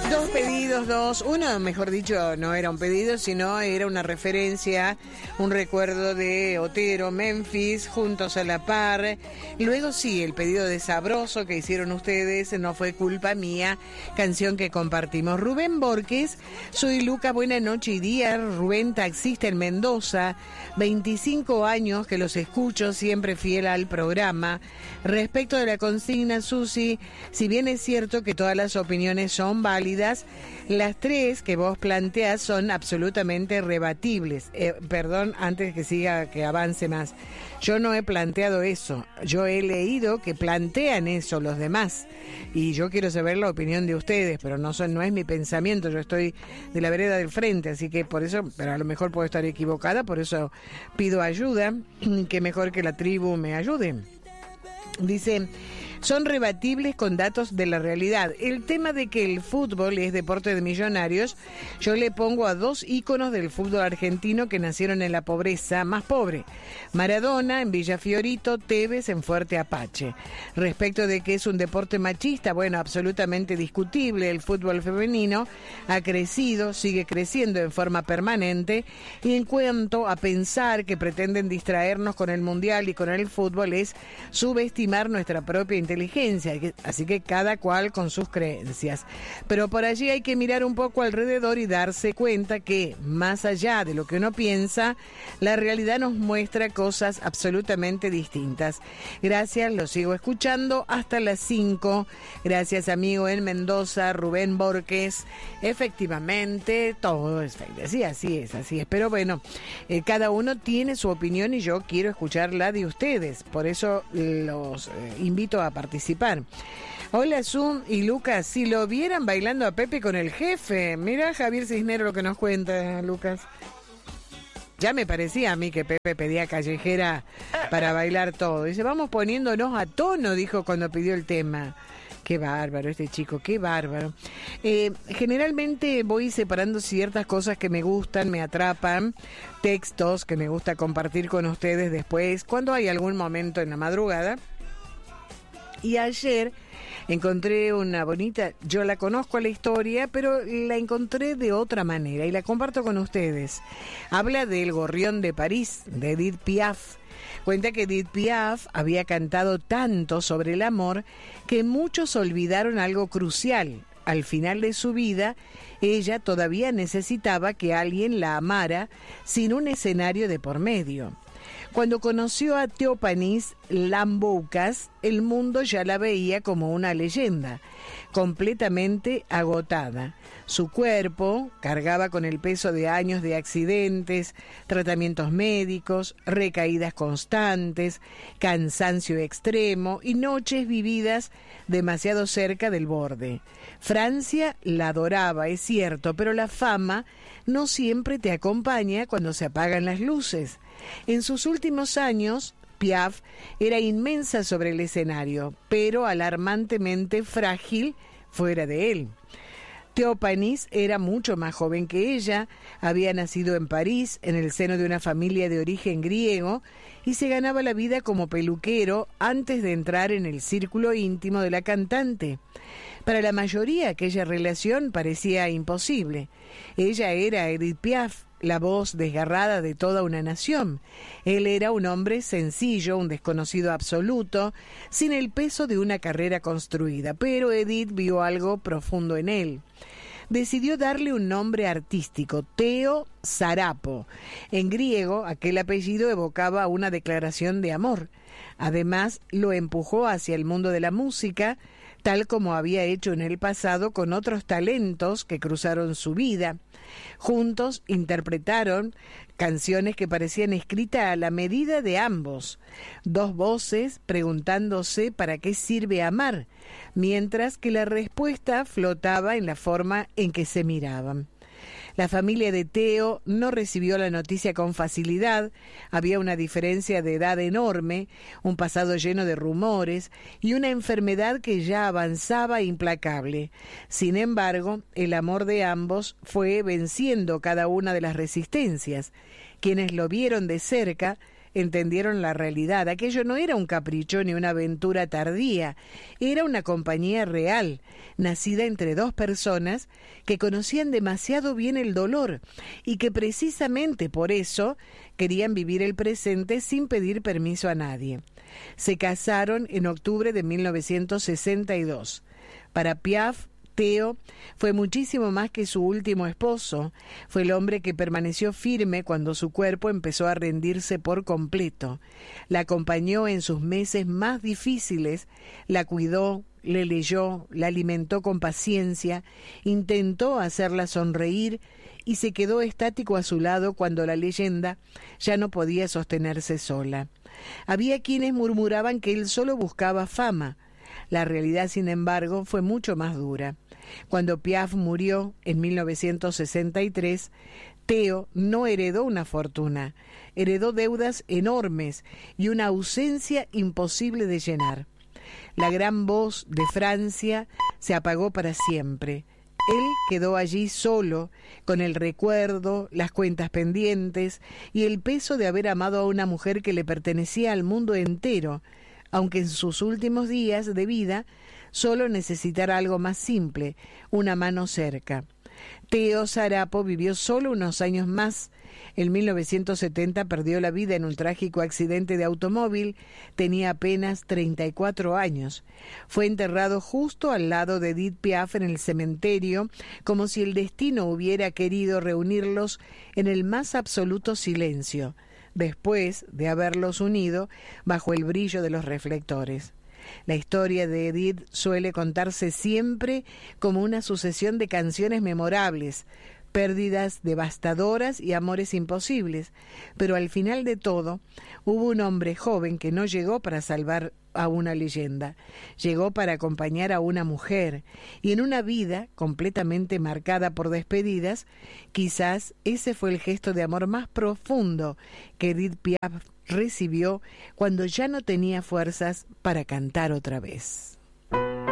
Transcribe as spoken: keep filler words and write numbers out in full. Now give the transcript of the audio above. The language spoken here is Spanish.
Dos pedidos, dos. Uno, mejor dicho, no era un pedido, sino era una referencia, un recuerdo de Otero, Memphis, Juntos a la Par. Luego sí, el pedido de Sabroso que hicieron ustedes, No fue culpa mía, canción que compartimos. Rubén Borges, soy Luca, buena noche y día. Rubén, taxista en Mendoza, veinticinco años que los escucho, siempre fiel al programa. Respecto de la consigna, Susi, si bien es cierto que todas las opiniones son válidas, las tres que vos planteás son absolutamente rebatibles. Eh, perdón, antes que siga, que avance más. Yo no he planteado eso. Yo he leído que plantean eso los demás. Y yo quiero saber la opinión de ustedes, pero no, son, no es mi pensamiento. Yo estoy de la vereda del frente, así que por eso, pero a lo mejor puedo estar equivocada, por eso pido ayuda. Que mejor que la tribu me ayude. Dice, son rebatibles con datos de la realidad. El tema de que el fútbol es deporte de millonarios, yo le pongo a dos íconos del fútbol argentino que nacieron en la pobreza más pobre. Maradona en Villa Fiorito, Tevez en Fuerte Apache. Respecto de que es un deporte machista, bueno, absolutamente discutible. El fútbol femenino ha crecido, sigue creciendo en forma permanente. Y en cuanto a pensar que pretenden distraernos con el mundial y con el fútbol, es subestimar nuestra propia inteligencia, así que cada cual con sus creencias. Pero por allí hay que mirar un poco alrededor y darse cuenta que, más allá de lo que uno piensa, la realidad nos muestra cosas absolutamente distintas. Gracias, lo sigo escuchando hasta las cinco. Gracias, amigo en Mendoza, Rubén Borges. Efectivamente, todo es así, así es, así es. Pero bueno, eh, cada uno tiene su opinión y yo quiero escuchar la de ustedes. Por eso los eh, invito a participar. Hola, Zoom y Lucas, si lo vieran bailando a Pepe con el jefe. Mira Javier Cisnero lo que nos cuenta, Lucas. Ya me parecía a mí que Pepe pedía callejera para bailar todo. Dice, vamos poniéndonos a tono, dijo cuando pidió el tema. Qué bárbaro este chico, qué bárbaro. Eh, generalmente voy separando ciertas cosas que me gustan, me atrapan, textos que me gusta compartir con ustedes después, cuando hay algún momento en la madrugada. Y ayer encontré una bonita, yo la conozco a la historia, pero la encontré de otra manera y la comparto con ustedes. Habla del Gorrión de París, de Edith Piaf. Cuenta que Edith Piaf había cantado tanto sobre el amor que muchos olvidaron algo crucial. Al final de su vida, ella todavía necesitaba que alguien la amara sin un escenario de por medio. Cuando conoció a Teopanís Lamboucas, el mundo ya la veía como una leyenda, completamente agotada. Su cuerpo cargaba con el peso de años de accidentes, tratamientos médicos, recaídas constantes, cansancio extremo y noches vividas demasiado cerca del borde. Francia la adoraba, es cierto, pero la fama no siempre te acompaña cuando se apagan las luces. En sus últimos años, Piaf era inmensa sobre el escenario, pero alarmantemente frágil fuera de él. Teopanís era mucho más joven que ella, había nacido en París, en el seno de una familia de origen griego, y se ganaba la vida como peluquero antes de entrar en el círculo íntimo de la cantante. Para la mayoría, aquella relación parecía imposible. Ella era Edith Piaf, la voz desgarrada de toda una nación. Él era un hombre sencillo, un desconocido absoluto, sin el peso de una carrera construida, pero Edith vio algo profundo en él. Decidió darle un nombre artístico, Teo Sarapo. En griego, aquel apellido evocaba una declaración de amor. Además, lo empujó hacia el mundo de la música, tal como había hecho en el pasado con otros talentos que cruzaron su vida. Juntos interpretaron canciones que parecían escritas a la medida de ambos, dos voces preguntándose para qué sirve amar, mientras que la respuesta flotaba en la forma en que se miraban. La familia de Teo no recibió la noticia con facilidad, había una diferencia de edad enorme, un pasado lleno de rumores y una enfermedad que ya avanzaba implacable. Sin embargo, el amor de ambos fue venciendo cada una de las resistencias. Quienes lo vieron de cerca entendieron la realidad. Aquello no era un capricho ni una aventura tardía, era una compañía real, nacida entre dos personas que conocían demasiado bien el dolor y que precisamente por eso querían vivir el presente sin pedir permiso a nadie. Se casaron en octubre de mil novecientos sesenta y dos. Para Piaf, Theo fue muchísimo más que su último esposo. Fue el hombre que permaneció firme cuando su cuerpo empezó a rendirse por completo. La acompañó en sus meses más difíciles, la cuidó, le leyó, la alimentó con paciencia, intentó hacerla sonreír y se quedó estático a su lado cuando la leyenda ya no podía sostenerse sola. Había quienes murmuraban que él solo buscaba fama. La realidad, sin embargo, fue mucho más dura. Cuando Piaf murió en mil novecientos sesenta y tres, Theo no heredó una fortuna, heredó deudas enormes y una ausencia imposible de llenar. La gran voz de Francia se apagó para siempre. Él quedó allí solo, con el recuerdo, las cuentas pendientes y el peso de haber amado a una mujer que le pertenecía al mundo entero, aunque en sus últimos días de vida solo necesitara algo más simple, una mano cerca. Theo Sarapo vivió solo unos años más. En mil novecientos setenta perdió la vida en un trágico accidente de automóvil. Tenía apenas treinta y cuatro años. Fue enterrado justo al lado de Edith Piaf en el cementerio, como si el destino hubiera querido reunirlos en el más absoluto silencio, después de haberlos unido bajo el brillo de los reflectores. La historia de Edith suele contarse siempre como una sucesión de canciones memorables, pérdidas devastadoras y amores imposibles, pero al final de todo hubo un hombre joven que no llegó para salvar a una leyenda, llegó para acompañar a una mujer, y en una vida completamente marcada por despedidas, quizás ese fue el gesto de amor más profundo que Edith Piaf recibió cuando ya no tenía fuerzas para cantar otra vez.